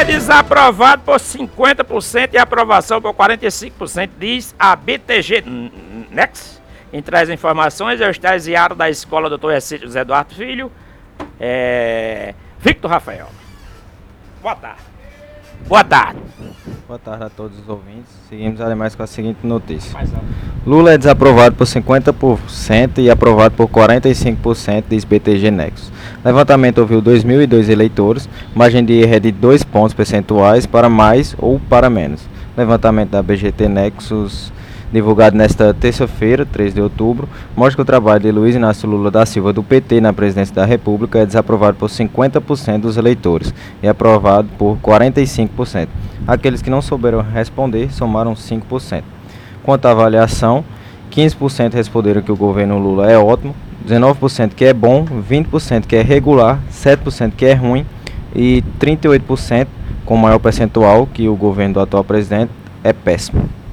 desaprovado por 50% e aprovação por 45%, diz a BTG Next. Em traz informações, é o estagiário da escola Dr. Recite José Eduardo Filho, Victor Rafael. Boa tarde. Boa tarde. Boa tarde a todos os ouvintes. Seguimos ademais com a seguinte notícia. Lula é desaprovado por 50% e aprovado por 45%, diz BTG Nexus. Levantamento ouviu 2.002 eleitores, margem de erro é de 2 pontos percentuais para mais ou para menos. Levantamento da BGT Nexus, divulgado nesta terça-feira, 3 de outubro, mostra que o trabalho de Luiz Inácio Lula da Silva do PT na presidência da República é desaprovado por 50% dos eleitores e aprovado por 45%. Aqueles que não souberam responder somaram 5%. Quanto à avaliação, 15% responderam que o governo Lula é ótimo, 19% que é bom, 20% que é regular, 7% que é ruim e 38%, com maior percentual, que o governo do atual presidente é péssimo.